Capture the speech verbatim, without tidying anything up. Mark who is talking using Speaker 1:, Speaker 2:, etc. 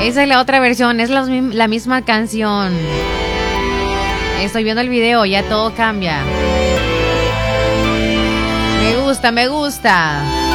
Speaker 1: Esa es la otra versión, es la, la misma canción. Estoy viendo el video, ya todo cambia. Me gusta, me gusta.